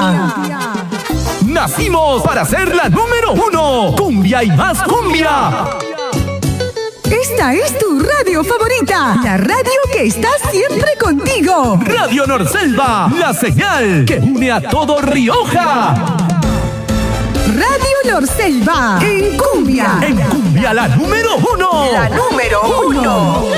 Nacimos para ser la número 1. Cumbia y más cumbia. Esta es tu radio favorita, la radio que está siempre contigo. Radio Norselva, la señal que une a todo Rioja. Radio Norselva, en cumbia. En cumbia, la número 1. La número 1.